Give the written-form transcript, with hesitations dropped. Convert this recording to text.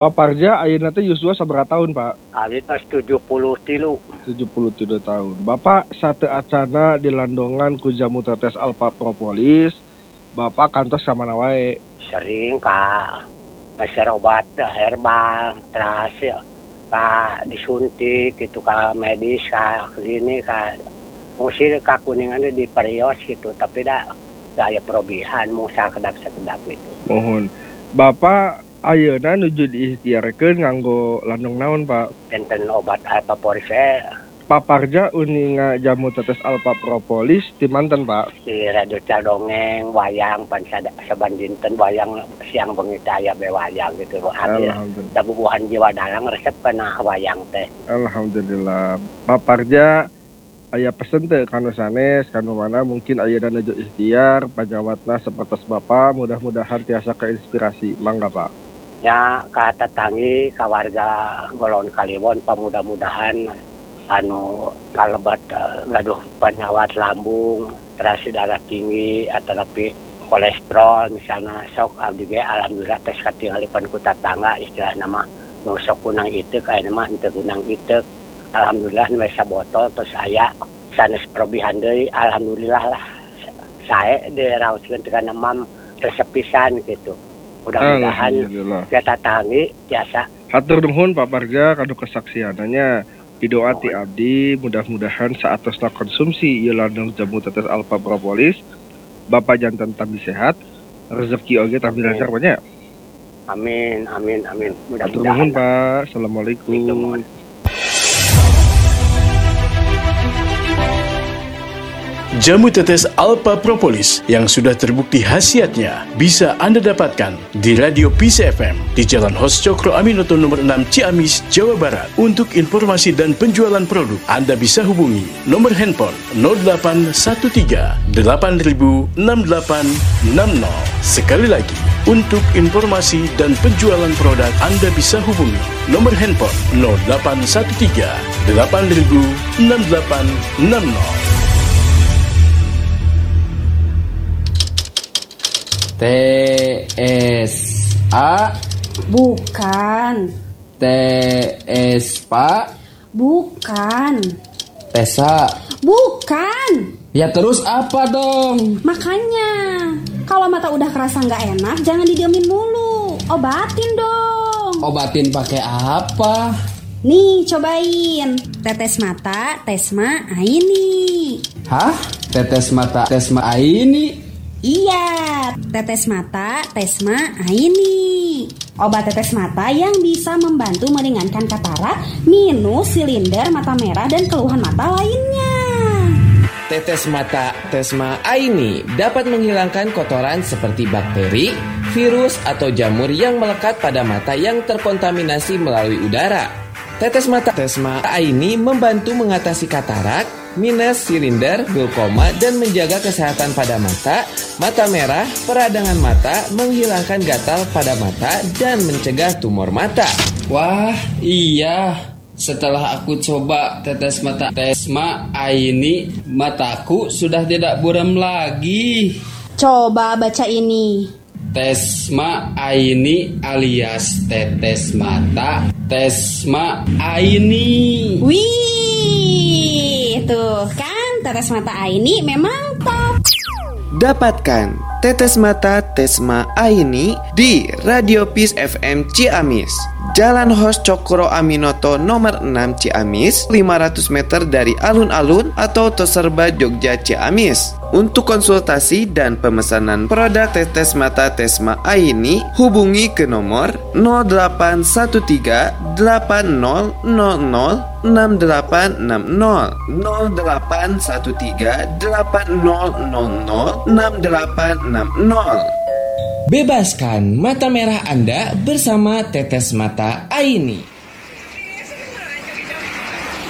Pak Parja, ayeuna teh Yosua sabaraha tahun, Pak? Abi tos 73. 73 tahun. Bapak sate acana di Landongan ku jamu tetes Alpha Propolis. Bapak kantos samana wae? Sering ka peser obat herbal, terus ka disuntik gitu, ka medis, ka klinik, ka musir ka kuningan di perios gitu, tapi dah aya perubahan mau sakedap gitu. Mohon. Bapak ayeuna nuju diikhtiarkeun nganggo landong naon, Pak? Enten obat Alpaporis Pak Parja uninga jamu tetes Alpha Propolis di manten, Pak? di radio Cadongeng wayang pan saban dinten wayang siang bengi teh aya be wayang gitu. Alhamdulillah. Da bubuhan jiwa dalang resep kana wayang teh. Alhamdulillah. Pak Parja aya pesen teh kanu sanes, kanu mana mungkin ayeuna nuju ikhtiar panyawatna sapertos Bapak, mudah-mudahan tiasa keinspirasi. Mangga, Pak. Ya ka tetanggi ka warga Golon Kaliwon mudah-mudahan anu kalebat gaduh penyawat lambung, terus darah tinggi atau tapi kolesterol misalnya sok abdi ge alhamdulillah tes katingalipun ku tetangga istilahna mah nu sok kunang iteuk aya mah henteu kunang iteuk. Alhamdulillah nu sabotol terus aya sanes perobihan deui alhamdulillah lah. Sae diraoskeun teh kana mam resep pisan gitu. Mudah-mudahan kita tangi biasa. Hatur nuhun Pak Parja kanu kesaksiananya. Didoa ti abdi mudah-mudahan saatosna konsumsi ieu landung jamu tetes Alpha Propolis Bapak jantan tambi sehat, rezeki oge tambi lancar banyak. Amin. Hatur nuhun Pak. Assalamualaikum. Jamu tetes Alpha Propolis yang sudah terbukti khasiatnya bisa Anda dapatkan di Radio Peace FM di Jalan Hos Cokro Aminoto nomor 6 Ciamis, Jawa Barat. Untuk informasi dan penjualan produk, Anda bisa hubungi nomor handphone 0813 8000 6860. Sekali lagi, untuk informasi dan penjualan produk, Anda bisa hubungi nomor handphone 0813 8000 6860. TSA Bukan. TSPA Bukan. Tesa Bukan. Ya terus apa dong? Makanya kalau mata udah kerasa nggak enak jangan didiemin mulu. Obatin dong. Obatin pakai apa? Nih cobain. Tetes mata Tesma Aini. Hah? Tetes mata Tesma Aini? Iya, tetes mata Tesma Aini. Obat tetes mata yang bisa membantu meringankan katarak, minus, silinder, mata merah, dan keluhan mata lainnya. Tetes mata Tesma Aini dapat menghilangkan kotoran seperti bakteri, virus, atau jamur yang melekat pada mata yang terkontaminasi melalui udara. Tetes mata Tesma Aini membantu mengatasi katarak, minus, silinder, glaukoma, dan menjaga kesehatan pada mata, mata merah, peradangan mata, menghilangkan gatal pada mata, dan mencegah tumor mata. Wah, iya. Setelah aku coba tetes mata Tesma Aini, mataku sudah tidak buram lagi. Coba baca ini. Tesma Aini alias tetes mata Tesma Aini. Wih, tuh kan tetes mata Aini memang top. Dapatkan tetes mata Tesma Aini di Radio Peace FM Ciamis, Jalan Hos Cokro Aminoto nomor 6 Ciamis, 500 meter dari alun-alun atau Toserba Jogja Ciamis. Untuk konsultasi dan pemesanan produk tetes mata Tesma Aini, hubungi ke nomor 0813 8000 6860 0813 8000 6860. Bebaskan mata merah Anda bersama tetes mata Aini.